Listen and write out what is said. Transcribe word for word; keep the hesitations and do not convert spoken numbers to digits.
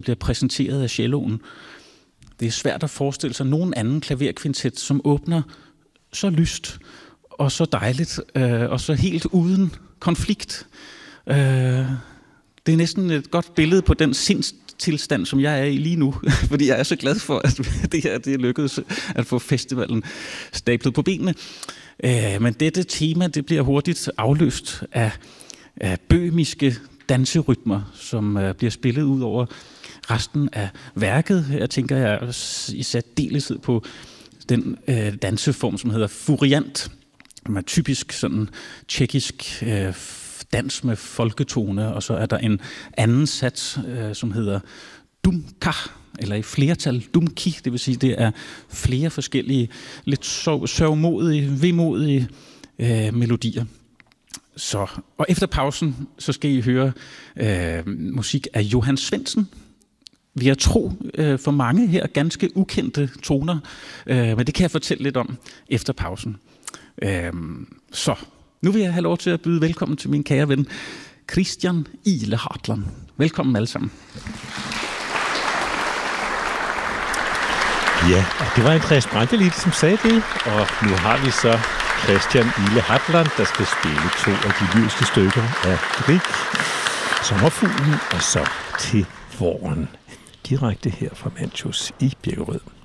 bliver præsenteret af celloen. Det er svært at forestille sig nogen anden klaverkvintet, som åbner så lyst og så dejligt, øh, og så helt uden konflikt. Øh, det er næsten et godt billede på den sindstilstand, som jeg er i lige nu, fordi jeg er så glad for, at det her det er lykkedes at få festivalen stablet på benene. Øh, men dette tema, det bliver hurtigt afløst af, af bøhmiske danserytmer, som øh, bliver spillet ud over resten af værket. Jeg tænker jeg i særdeleshed på den øh, danseform, som hedder furiant, som er typisk sådan tjekkisk øh, dans med folketone, og så er der en anden sats, øh, som hedder dumka, eller i flertal dumki, det vil sige, det er flere forskellige, lidt sørgmodige, vemodige øh, melodier. Så, og efter pausen, så skal I høre øh, musik af Johan Svendsen. Vi har tro øh, for mange her ganske ukendte toner, øh, men det kan jeg fortælle lidt om efter pausen. Øh, så, nu vil jeg have lov til at byde velkommen til min kære ven, Christian Ile Hartland. Velkommen alle sammen. Ja, og det var Andreas Brantelid, som sagde det, og nu har vi så Christian Ile Hartland, der skal spille to af de lyriske stykker af Grieg, Sommerfuglen og så Til våren. Direkte her fra Manchus i Birkerød.